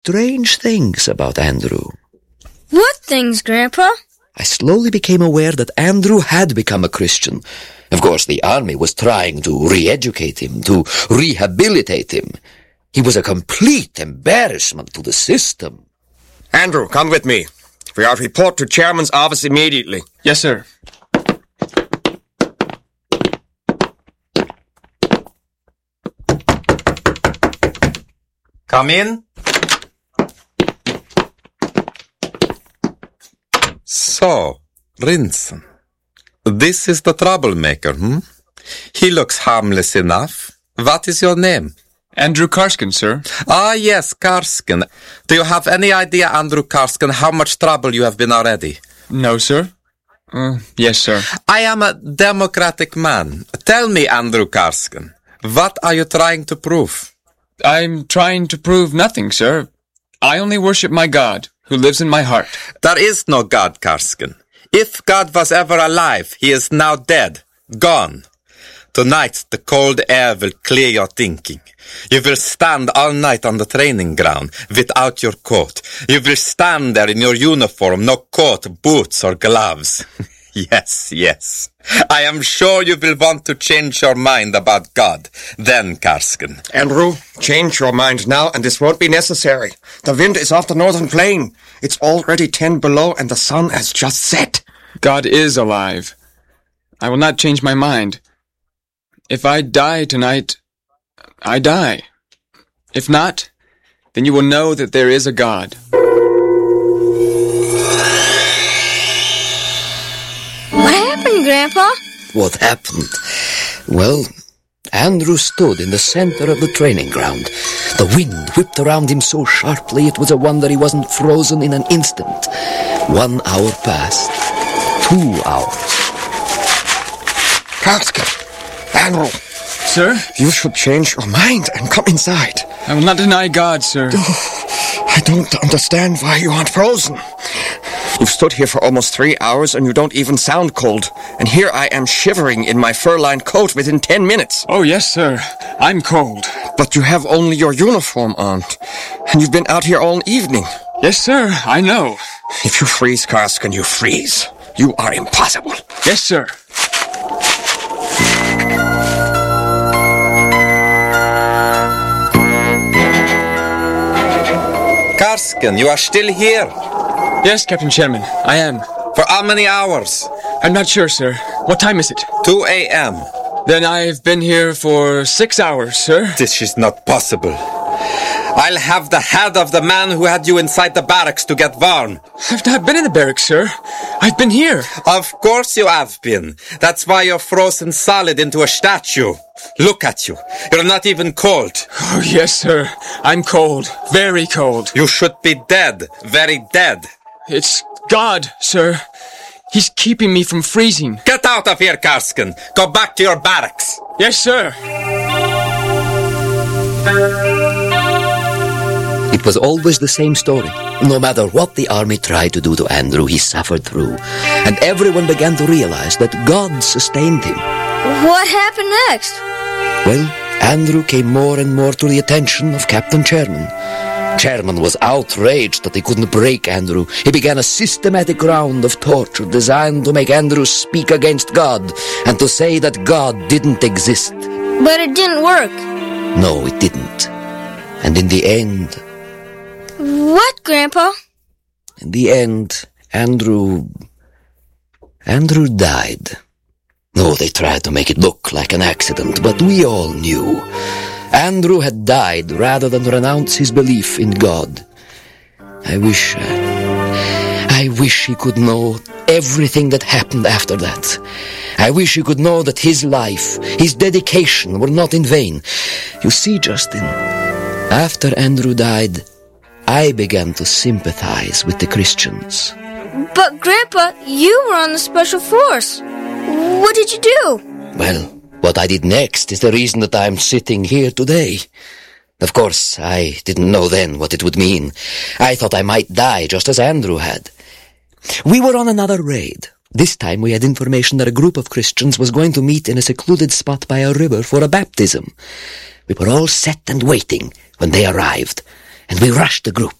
strange things about Andrew. What things, Grandpa? I slowly became aware that Andrew had become a Christian. Of course, the army was trying to re-educate him, to rehabilitate him. He was a complete embarrassment to the system. Andrew, come with me. We are to report to Chairman's office immediately. Yes, sir. Come in. So, Rinsen. This is the troublemaker, He looks harmless enough. What is your name? Andrew Karsken, sir. Ah, yes, Karsken. Do you have any idea, Andrew Karsken, how much trouble you have been already? No, sir. Yes, sir. I am a democratic man. Tell me, Andrew Karsken, what are you trying to prove? I'm trying to prove nothing, sir. I only worship my God, who lives in my heart. There is no God, Karsken. If God was ever alive, he is now dead, gone. Tonight, the cold air will clear your thinking. You will stand all night on the training ground without your coat. You will stand there in your uniform, no coat, boots, or gloves. Yes. I am sure you will want to change your mind about God. Then, Karsken. Andrew, change your mind now, and this won't be necessary. The wind is off the northern plain. It's already 10 below, and the sun has just set. God is alive. I will not change my mind. If I die tonight, I die. If not, then you will know that there is a God. What happened, Grandpa? What happened? Well, Andrew stood in the center of the training ground. The wind whipped around him so sharply it was a wonder he wasn't frozen in an instant. 1 hour passed. 2 hours. Karsken, Andrew. Sir? You should change your mind and come inside. I will not deny God, sir. I don't understand why you aren't frozen. You've stood here for almost 3 hours and you don't even sound cold. And here I am shivering in my fur-lined coat within 10 minutes. Oh, yes, sir. I'm cold. But you have only your uniform on. And you've been out here all evening. Yes, sir. I know. If you freeze, Karsken, you freeze. You are impossible. Yes, sir. Karsken, you are still here. Yes, Captain Chairman, I am. For how many hours? I'm not sure, sir. What time is it? 2 a.m. Then I've been here for 6 hours, sir. This is not possible. I'll have the head of the man who had you inside the barracks to get warm. I've not been in the barracks, sir. I've been here. Of course you have been. That's why you're frozen solid into a statue. Look at you. You're not even cold. Oh, yes, sir. I'm cold. Very cold. You should be dead. Very dead. It's God, sir. He's keeping me from freezing. Get out of here, Karsken. Go back to your barracks. Yes, sir. It was always the same story. No matter what the army tried to do to Andrew, he suffered through. And everyone began to realize that God sustained him. What happened next? Well, Andrew came more and more to the attention of Captain Chairman. Chairman was outraged that he couldn't break Andrew. He began a systematic round of torture designed to make Andrew speak against God and to say that God didn't exist. But it didn't work. No, it didn't. And in the end... What, Grandpa? In the end, Andrew died. No, they tried to make it look like an accident, but we all knew. Andrew had died rather than renounce his belief in God. I wish he could know everything that happened after that. I wish he could know that his life, his dedication were not in vain. You see, Justin, after Andrew died, I began to sympathize with the Christians. But, Grandpa, you were on the Special Force. What did you do? Well, what I did next is the reason that I'm sitting here today. Of course, I didn't know then what it would mean. I thought I might die just as Andrew had. We were on another raid. This time we had information that a group of Christians was going to meet in a secluded spot by a river for a baptism. We were all set and waiting when they arrived, and we rushed the group.